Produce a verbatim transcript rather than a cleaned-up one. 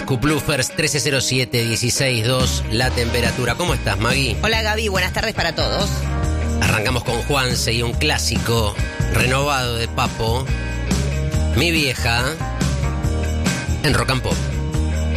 Cuplufers trece cero siete, dieciséis dos, la temperatura. ¿Cómo estás, Maggie? Hola, Gaby, buenas tardes para todos. Arrancamos con Juanse y un clásico renovado de Papo, Mi Vieja, en Rock and Pop.